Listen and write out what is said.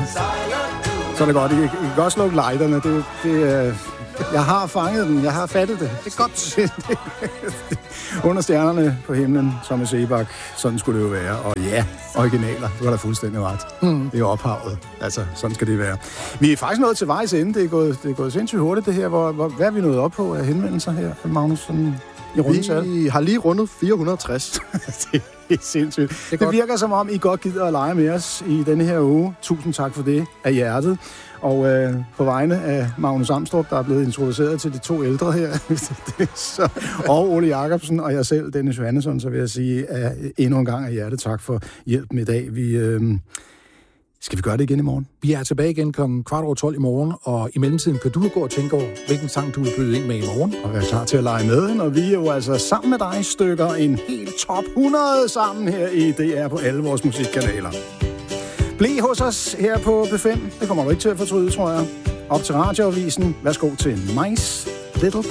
Så er det godt. I kan godt slukke lighterne. Jeg har fanget den. Jeg har fattet det. Det er godt. Under stjernerne på himlen, som i Sebak. Sådan skulle det jo være. Og ja, originaler. Du har da fuldstændig ret. Det er ophavet. Altså, sådan skal det være. Vi er faktisk nået til vejs ende. Det er gået sindssygt hurtigt, det her. Hvad er vi nået op på af henvendelser her, Magnus? Sådan i rundetal? Vi har lige rundet 460. Det er sindssygt. Det virker som om, I godt gider at lege med os i denne her uge. Tusind tak for det af hjertet. Og på vegne af Magnus Amstrup, der er blevet introduceret til de to ældre her, og Ole Jacobsen og jeg selv, Dennis Johannesson, så vil jeg sige endnu en gang af hjertet tak for hjælpen i dag. Skal vi gøre det igen i morgen? Vi er tilbage igen 12:15 i morgen, og i mellemtiden kan du gå og tænke over, hvilken sang du vil byde ind med i morgen. Og være klar til at lege med, når vi jo altså sammen med dig stykker en helt top 100 sammen her i DR på alle vores musikkanaler. Bliv hos os her på B5. Det kommer du ikke til at fortryde, tror jeg. Op til radioavisen. Værsgo til Nice Little